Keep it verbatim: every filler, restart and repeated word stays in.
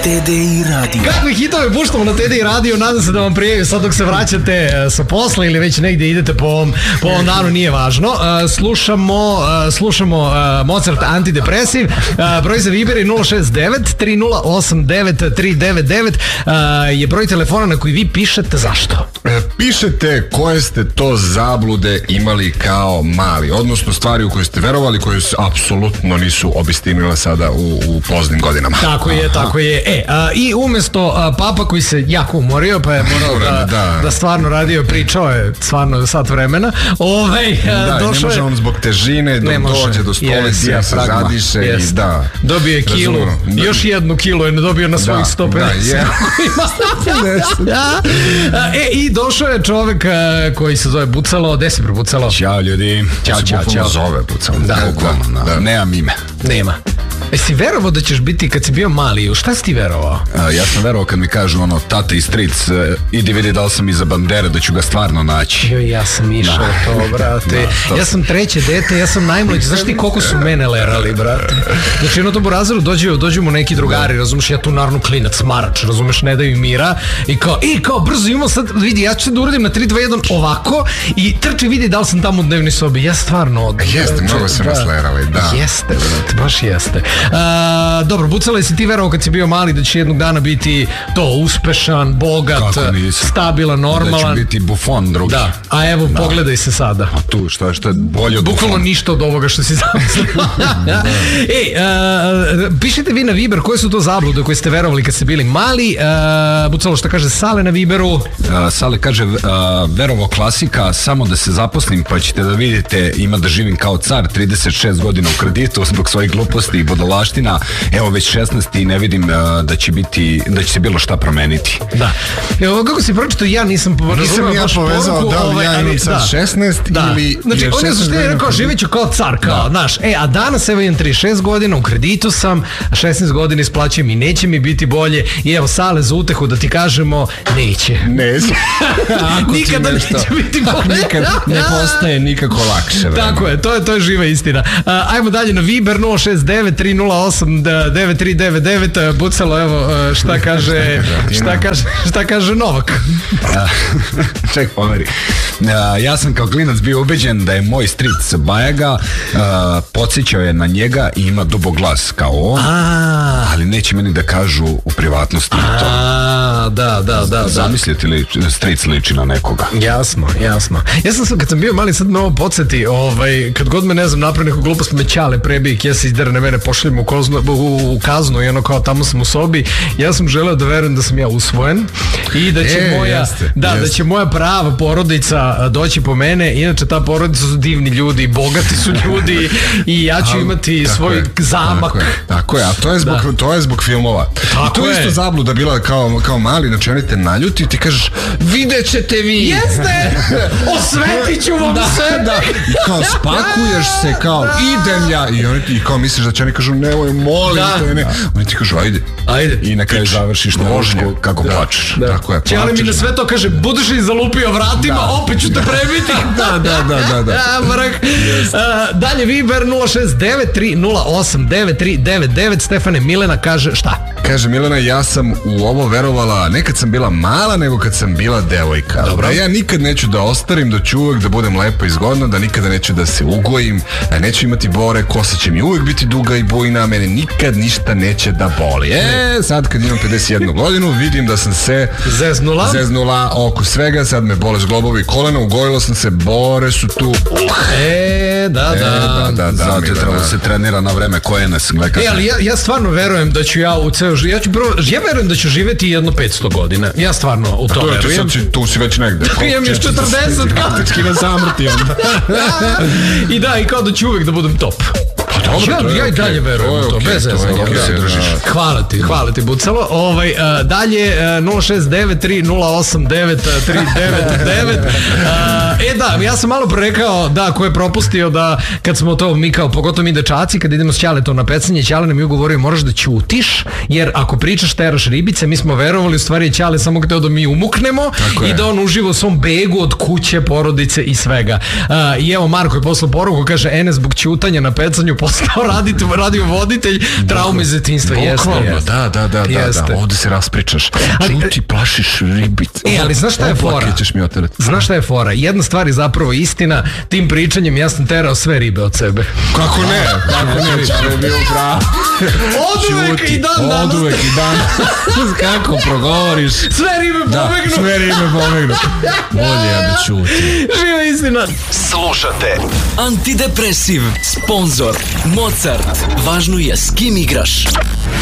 T D I Radio. Kakve hitove puštamo na T D I Radio, nadam se da vam prijeviju sad dok se vraćate sa posla ili već negdje idete po ovom, po ovom danu, nije važno. Uh, slušamo, uh, slušamo uh, Mozart antidepresiv, uh, broj za Viber je nula šest devet tri nula osam devet tri devet devet, uh, je broj telefona na koji vi pišete zašto. E, pišete koje ste to zablude imali kao mali, odnosno stvari u koje ste verovali, koje se apsolutno nisu obistinile sada u, u poznim godinama. Tako je, tako je. E, a, i umjesto a, papa koji se jako umorio, pa je morao da, da. da stvarno radio, pričao je stvarno sat vremena. Ovaj, da, došao ne može je... on zbog težine, dok dođe do stolice, yes, se zadiše yes. i da. Dobio je kilu, da. još jednu kilu je dobio na svojih sto pedeset. E, i došao je čovjek koji se zove Bucalo. Gde si prebucalo? Ćao ljudi. Ćao, ćao, ćao. Zove Bucalo. Da, da, da. Nemam ime. Nema. Jesi verovao da ćeš biti kad si bio mali? U šta si ti verovao? A, ja sam verovao kad mi kažu ono, tata i stric, e, idi vidi da li sam iza bandere, da ću ga stvarno naći. Jo, ja sam išao da. to, brate. Da, to. Ja sam treće dete, ja sam najmlađi. Znaš ti koliko su mene lerali, brate? Znači, jedno to u razredu dođu, dođu mu neki drugari, razumeš, ja tu naravno klinac, marač, razumeš, ne daju mira. I kao, i kao, brzo imamo sad, vidi, ja ću se da uradim na tri dva jedan ovako i trči vidi da li sam tamo u dnevnoj sobi. Ja stvarno od... Jeste, mnogo se nas lerali, da. Jeste, brate, baš jeste. Uh, dobro, Bucalo, jesi ti verovao kad si bio mali da će jednog dana biti to uspešan, bogat, stabilan, normalan? Da će biti bufon drugi. Da, a evo, da. Pogledaj se sada. A tu, što je, što je bolje od bufona? Bukvalno ništa od ovoga što si zamislio. Ej, uh, pišite vi na Viber koje su to zablude koje ste verovali kad ste bili mali. Uh, Bucalo, šta kaže Sale na Viberu? Uh, Sale kaže, uh, verovo klasika, samo da se zaposlim pa ćete da vidite, ima da živim kao car, trideset šest godina u kreditu zbog svojih gluposti i budalaština, evo već šesnaest i ne vidim uh, da će biti, da će se bilo šta promeniti. Da. Evo, kako si pročito, ja nisam nisam ja povezao da li ja imam sad šesnaest da. ili... Znači, on je suštine rekao, živjet ću kao car, kao, znaš, e, a danas evo imam trideset šest godina, u kreditu sam, šesnaest godina isplaćujem i neće mi biti bolje i evo, Sale, za utehu da ti kažemo, neće. Neće. Nikada neće biti bolje. Nikad ne postaje nikako lakše. Tako je, to je, to je živa istina. Uh, ajmo dalje na Viber nula šest devet tri nula osam devet tri devet devet. Bucalo, evo, šta kaže, šta kaže, šta kaže Novak? Ček, pomeri. Ja sam kao klinac bio ubeđen da je moj stric Bajaga, podsjećao je na njega i ima dubok glas kao on, ali neće meni da kažu u privatnosti to. Da, da, da. Zamislite li stric liči na nekoga? Jasno, jasno. Ja sam, kad sam bio mali, sad me ovo podsjeti, ovaj, kad god me, ne znam, napravi neku glupost, me Ćale prebije, kjese izderne mene, pošli u, koznu, u, u kaznu i ono kao tamo sam u sobi, ja sam želeo da verujem da sam ja usvojen i da će e, moja jeste, da, jeste. da će moja prava porodica doći po mene. Inače, ta porodica su divni ljudi, bogati su ljudi i ja ću imati a, svoj je, zamak. Tako je, tako je, a to je zbog, da. to je zbog filmova. Tako I to je isto zabluda bila kao, kao mali, znači oni te naljuti i ti kažeš, vidjet ćete vi. Jeste! Osvetit ću vam da, sve! Da. I kao spakuješ se, kao idem ja. I oni ti kao misliš da će oni kažu, nemoj, molim da. te, ne. Oni ti kažu, ajde. Ajde. I na kraju završiš na vožnju kako da. plačeš. Da. Tako je, Ćale mi na sve to kaže, budeš li zalupio vratima, da. opet ću te prebiti. da, da, da, da. da. Ja, yes. uh, dalje Viber nula šest devet tri nula osam devet tri devet devet. Stefane, Milena kaže šta? Kaže Milena, ja sam u ovo verovala ne kad sam bila mala, nego kad sam bila devojka. Dobro. Da ja nikad neću da ostarim, da ću uvek da budem lepa i zgodna, da nikada neću da se ugojim, da neću imati bore, kosa će mi uvek biti duga i bujna, a mene nikad ništa neće da boli. E, sad kad imam pedeset jednu godinu, vidim da sam se zeznula, zeznula oko svega, sad me bole zglobovi i kolena, ugojila sam se, bore su tu. E, da, da. E, da, da, da. Zato je trebalo se trenira na vreme koje nas gleda. E, ali ja, ja stvarno verujem da ću ja u ceo život, ja ću prvo, ja verujem da ću živjeti jedno petsto godina. Ja stvarno u to verujem. Sad, tu si već negde. Imam još četrdeset praktički na zamrti onda. I da, i kao da ću uvijek da budem top. Dobro, ja, ja i dalje verujem u to, bez zezanja. Hvala ti, hvala ti, Bucalo. Ovaj, uh, dalje uh, nula šest devet tri nula osam devet tri devet devet. Uh, e da, ja sam malo prerekao da, ko je propustio da kad smo to mi kao, pogotovo mi dečaci, kad idemo s Ćaletom na pecanje, Ćale nam je ugovorio moraš da ćutiš, jer ako pričaš teraš ribice, mi smo verovali, u stvari je Ćale samo hteo da mi umuknemo i da on uživa u svom begu od kuće, porodice i svega. Uh, I evo Marko je poslao poruku, kaže Enes zbog ćutanja na pecanju posle kao raditi, radio voditelj, traume iz detinjstva. Jeste, jeste. Da, da, da, da, da, ovde se raspričaš. Čuti, plašiš ribic. E, ali znaš šta je fora? Znaš šta je fora? Jedna stvar je zapravo istina, tim pričanjem ja sam terao sve ribe od sebe. Kako ne? Kako ne? Čale je bio prav. Oduvek i dan danas. Oduvek i dan. Kako progovoriš? Sve ribe pobegnu. Sve ribe pobegnu. Bolje ja da čuti. Živa istina. Slušate Antidepresiv, sponzor Mozart. Važno je s kim igraš.